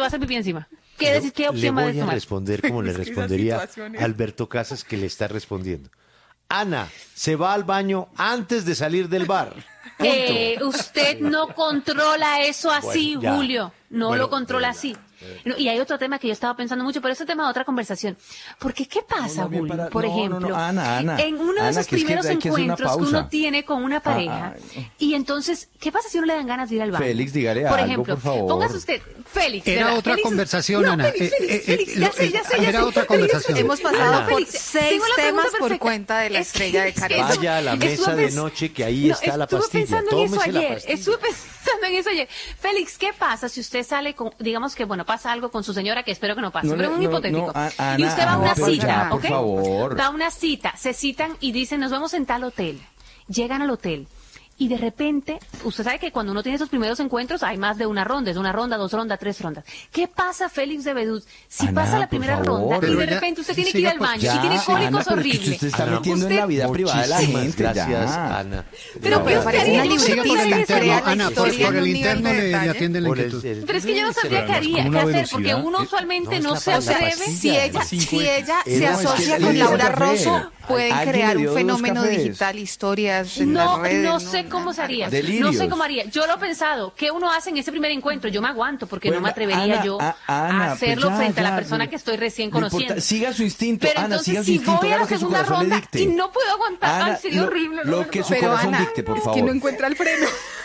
a hacer pipí encima. ¿Qué opción va a tomar? Le voy a responder como le respondería a Alberto Casas, que le está respondiendo. Ana, se va al baño antes de salir del bar. Usted no controla eso así, Bueno, ya. Julio. No Bueno, lo controla así. No, y hay otro tema que yo estaba pensando mucho, pero ese tema de otra conversación. Porque, ¿qué pasa, Julio? Por ejemplo, Ana, en uno de esos que es que primeros hay que hacer una encuentros que pausa. uno tiene con una pareja, y entonces, ¿qué pasa si uno le dan ganas de ir al baño? Félix, dígale por algo, ejemplo, por favor. Póngase usted, Félix. Era ¿verdad? otra Félix, conversación, no, Ana. Félix, ya sé. Era otra conversación. Hemos pasado Ana. por Félix, 6 tengo la pregunta temas por perfecta. cuenta de la Es que- estrella de es que Carlos. eso- Vaya a la estuve mesa de pens- noche, que ahí está la estuve pastilla. pensando en eso Tómese la ayer. pastilla. Estuve pensando en eso ayer. Félix, ¿qué pasa si usted sale con, digamos que, bueno, pasa algo con su señora, que espero que no pase, pero es un hipotético. Ana, y usted va a una pero cita, ya, ¿ok? por favor. Va a una cita, se citan y dicen, nos vemos en tal hotel. Llegan al hotel. Y de repente, usted sabe que cuando uno tiene esos primeros encuentros hay más de una ronda, es una ronda, 2 rondas, 3 rondas. ¿Qué pasa, Félix de Bedut, si Ana, pasa la por primera favor. ronda y Pero de ya, repente usted sí, tiene que ir siga, al pues, baño Ya, y tiene cólicos Ana, pero es que horribles? usted está Ana, metiendo en la vida privada de la Muchísimas gente. gracias, ya. Ana. Pero Me ¿qué parece haría? una Yo no Siga sabría por el qué interno. hacer. la Ana, por historia en el un interno nivel de le detalle. atienden la Por inquietud. Pero es que yo no sabría qué haría, con qué una hacer, porque velocidad. uno usualmente No, no es se la atreve. pastilla. Si ella Es se la asocia pastilla. con Le Laura dio café. Rosso, pueden Alguien crear le dio un 2 fenómeno cafés. digital, historias en No, las redes. no sé cómo se haría. Delirios. No sé cómo haría. Yo lo he pensado. ¿Qué uno hace en ese primer encuentro? Yo me aguanto porque no Bueno, me atrevería Ana, yo Ana, a hacerlo pues ya, frente a la ya, persona no- que estoy recién no importa, conociendo. siga su instinto, Pero Ana, siga entonces, su si instinto, voy a haga la lo que su segunda corazón le ronda dicte. y no puedo aguantar, Ana, ay, sería horrible. no, lo no, que no. su Pero corazón Ana, dicte, por es que favor. no encuentra el freno.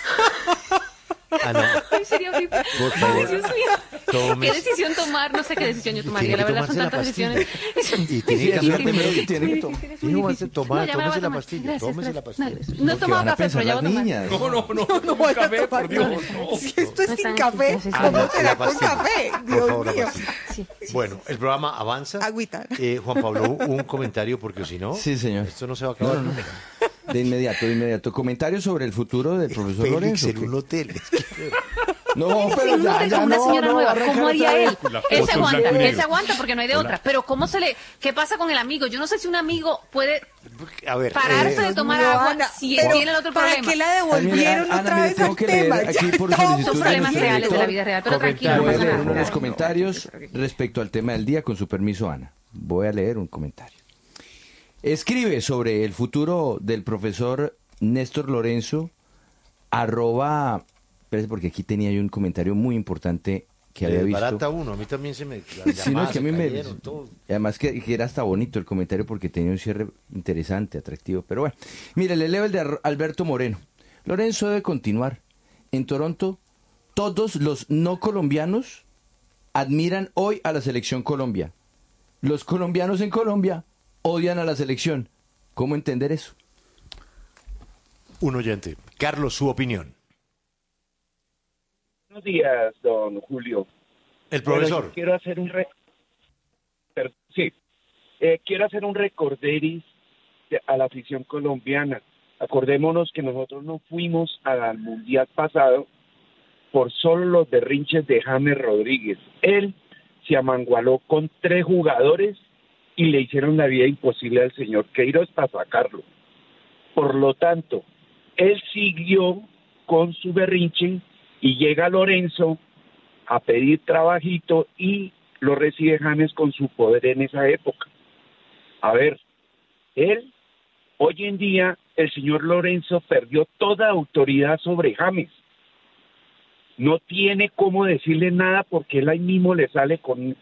Ana, Ay, sería horrible. por favor, Ay, Dios mío. tome- ¿Qué decisión tomar? No sé qué decisión yo tomaría. tiene La que verdad son tomarse la tantas pastilla. decisiones. Y tiene que hacer primero que tiene que tomar. ¿Qué va a hacer? Tomar, ya me la voy a tómese la tomar. pastilla, Gracias, tómese la gracias. pastilla. No he ¿Qué tomado van a café, pero pensar ya las voy a tomar. niñas? No voy a tomar café. Si esto es sin café, ¿cómo Ana, será la con pastilla. café? Por Dios favor, la mío. pastilla. Sí. Bueno, el programa avanza. Agüita. Juan Pablo, un comentario, porque si no, Sí, señor. esto no se va a acabar. No, no, no. De inmediato. Comentarios sobre el futuro del profesor Félix Lorenzo. en un hotel. No, pero Un ya, hotel ya con una no, señora no, nueva, arranca ¿cómo haría otra él? vez. Él se foto en aguanta, blanco y él negro. se aguanta porque no hay de otra. Pero ¿qué pasa con el amigo? Yo no sé si un amigo puede A ver, pararse de tomar Dios mío, agua Ana, si pero tiene el otro ¿para problema. qué la devolvieron Ana, otra mire, vez tengo al que leer tema? aquí Ya por no. solicitud Son de problemas nuestro reales de la director. vida real, pero tranquilo, no Voy a pasa leer nada. unos comentarios respecto al tema del día, con su permiso, Ana. Voy a leer un comentario. Escribe sobre el futuro del profesor Néstor Lorenzo, @, espérese, porque aquí tenía yo un comentario muy importante que había visto. barata uno, a mí también se me... Sí, no, es que a mí me... cayeron, todo. Además que era hasta bonito el comentario porque tenía un cierre interesante, atractivo. Pero bueno, mire, le leo el de Alberto Moreno. Lorenzo debe continuar. En Toronto, todos los no colombianos admiran hoy a la selección Colombia. Los colombianos en Colombia odian a la selección. ¿Cómo entender eso? Un oyente. Carlos, su opinión. Buenos días, don Julio. El Bueno, profesor. yo quiero hacer quiero hacer un recorderis a la afición colombiana. Acordémonos que nosotros no fuimos al Mundial pasado por solo los berrinches de James Rodríguez. Él se amangualó con 3 jugadores y le hicieron la vida imposible al señor Queiroz para sacarlo. Por lo tanto, él siguió con su berrinche y llega Lorenzo a pedir trabajito y lo recibe James con su poder en esa época. A ver, hoy en día, el señor Lorenzo perdió toda autoridad sobre James. No tiene cómo decirle nada porque él ahí mismo le sale con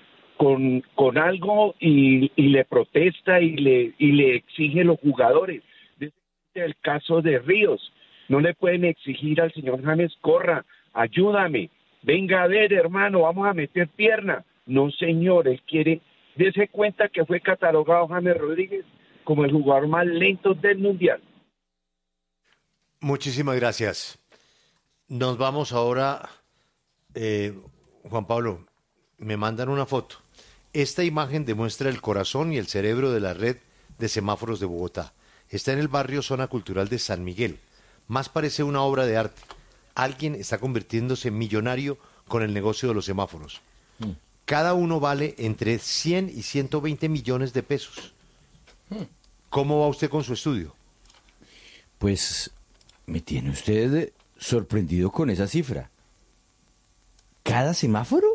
algo y le protesta y le exige los jugadores. Desde el caso de Ríos, no le pueden exigir al señor James, corra, ayúdame, venga a ver, hermano, vamos a meter pierna. No, señor, él quiere, dése cuenta que fue catalogado James Rodríguez como el jugador más lento del Mundial. Muchísimas gracias. Nos vamos ahora, Juan Pablo, me mandan una foto. Esta imagen demuestra el corazón y el cerebro de la red de semáforos de Bogotá. Está en el barrio Zona Cultural de San Miguel. Más parece una obra de arte. Alguien está convirtiéndose en millonario con el negocio de los semáforos. Cada uno vale entre 100 y 120 millones de pesos. ¿Cómo va usted con su estudio? Pues me tiene usted sorprendido con esa cifra. ¿Cada semáforo?